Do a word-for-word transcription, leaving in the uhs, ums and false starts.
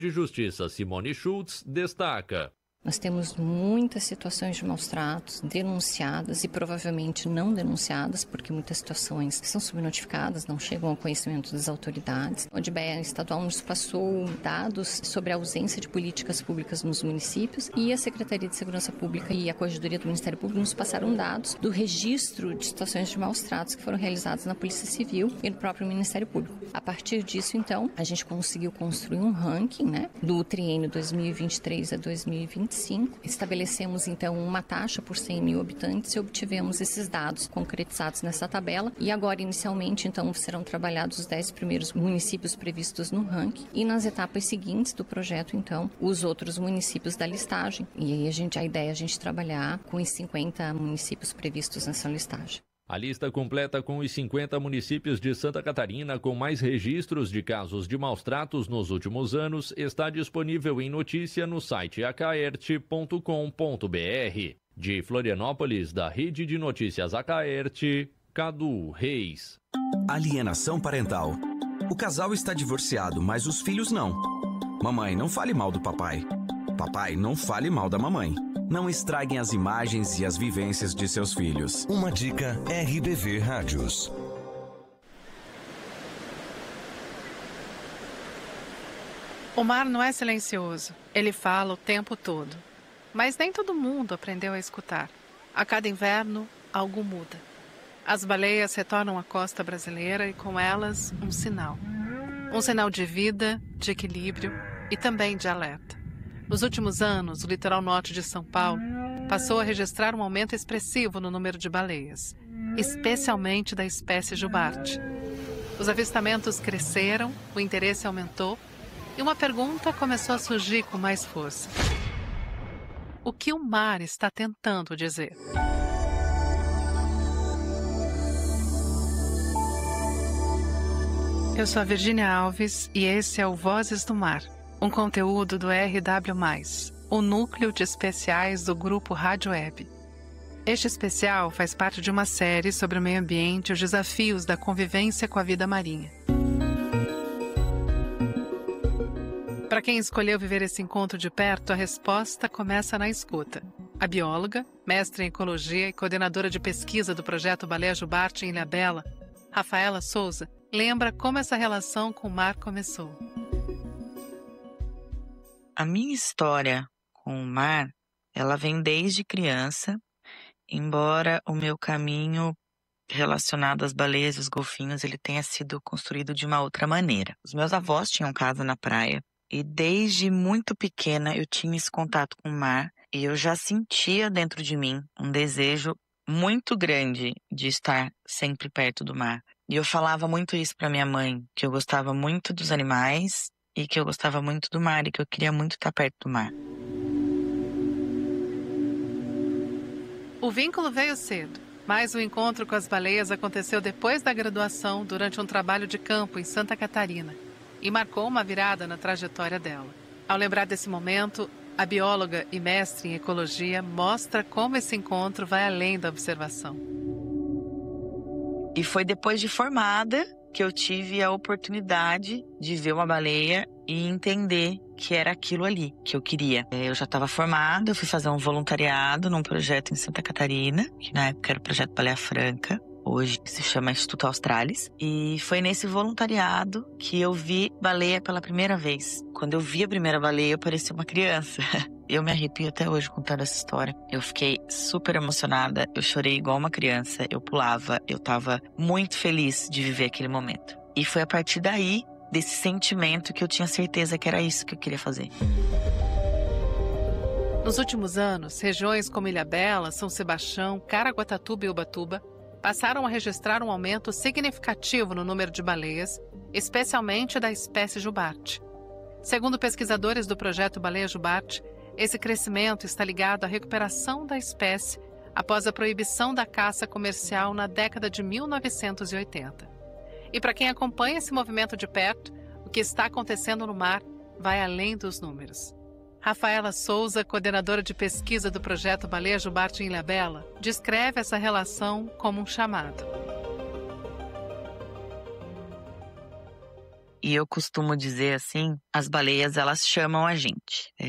de Justiça Simone Schultz destaca. Nós temos muitas situações de maus tratos denunciadas e provavelmente não denunciadas, porque muitas situações são subnotificadas, não chegam ao conhecimento das autoridades. O D B E estadual nos passou dados sobre a ausência de políticas públicas nos municípios e a Secretaria de Segurança Pública e a Corregedoria do Ministério Público nos passaram dados do registro de situações de maus tratos que foram realizadas na Polícia Civil e no próprio Ministério Público. A partir disso, então, a gente conseguiu construir um ranking, né, do triênio dois mil e vinte e três a dois mil e vinte e cinco. Estabelecemos, então, uma taxa por cem mil habitantes e obtivemos esses dados concretizados nessa tabela. E agora, inicialmente, então, serão trabalhados os dez primeiros municípios previstos no ranking e nas etapas seguintes do projeto, então, os outros municípios da listagem. E aí a, gente, a ideia é a gente trabalhar com os cinquenta municípios previstos nessa listagem. A lista completa com os cinquenta municípios de Santa Catarina com mais registros de casos de maus-tratos nos últimos anos está disponível em notícia no site acaerte ponto com ponto br. De Florianópolis, da Rede de Notícias Acaerte, Cadu Reis. Alienação parental. O casal está divorciado, mas os filhos não. Mamãe, não fale mal do papai. Papai, não fale mal da mamãe. Não estraguem as imagens e as vivências de seus filhos. Uma dica R B V Rádios. O mar não é silencioso. Ele fala o tempo todo. Mas nem todo mundo aprendeu a escutar. A cada inverno, algo muda. As baleias retornam à costa brasileira e com elas um sinal. Um sinal de vida, de equilíbrio e também de alerta. Nos últimos anos, o litoral norte de São Paulo passou a registrar um aumento expressivo no número de baleias, especialmente da espécie jubarte. Os avistamentos cresceram, o interesse aumentou e uma pergunta começou a surgir com mais força. O que o mar está tentando dizer? Eu sou a Virgínia Alves e esse é o Vozes do Mar. Um conteúdo do R W mais, o núcleo de especiais do grupo Rádio Web. Este especial faz parte de uma série sobre o meio ambiente e os desafios da convivência com a vida marinha. Para quem escolheu viver esse encontro de perto, a resposta começa na escuta. A bióloga, mestre em ecologia e coordenadora de pesquisa do projeto Baleia Jubarte em Ilhabela, Rafaela Souza, lembra como essa relação com o mar começou. A minha história com o mar, ela vem desde criança, embora o meu caminho relacionado às baleias e os golfinhos, ele tenha sido construído de uma outra maneira. Os meus avós tinham casa na praia e desde muito pequena eu tinha esse contato com o mar e eu já sentia dentro de mim um desejo muito grande de estar sempre perto do mar. E eu falava muito isso para minha mãe, que eu gostava muito dos animais e que eu gostava muito do mar e que eu queria muito estar perto do mar. O vínculo veio cedo, mas o encontro com as baleias aconteceu depois da graduação durante um trabalho de campo em Santa Catarina e marcou uma virada na trajetória dela. Ao lembrar desse momento, a bióloga e mestre em ecologia mostra como esse encontro vai além da observação. E foi depois de formada que eu tive a oportunidade de ver uma baleia e entender que era aquilo ali que eu queria. Eu já estava formada, eu fui fazer um voluntariado num projeto em Santa Catarina, que na época era o Projeto Baleia Franca, hoje se chama Instituto Australis. E foi nesse voluntariado que eu vi baleia pela primeira vez. Quando eu vi a primeira baleia, eu parecia uma criança. Eu me arrepio até hoje contando essa história. Eu fiquei super emocionada, eu chorei igual uma criança, eu pulava, eu estava muito feliz de viver aquele momento. E foi a partir daí, desse sentimento, que eu tinha certeza que era isso que eu queria fazer. Nos últimos anos, regiões como Ilhabela, São Sebastião, Caraguatatuba e Ubatuba passaram a registrar um aumento significativo no número de baleias, especialmente da espécie jubarte. Segundo pesquisadores do projeto Baleia Jubarte, esse crescimento está ligado à recuperação da espécie após a proibição da caça comercial na década de mil novecentos e oitenta. E para quem acompanha esse movimento de perto, o que está acontecendo no mar vai além dos números. Rafaela Souza, coordenadora de pesquisa do projeto Baleia Jubarte em Ilhabela, descreve essa relação como um chamado. E eu costumo dizer assim, as baleias, elas chamam a gente. É,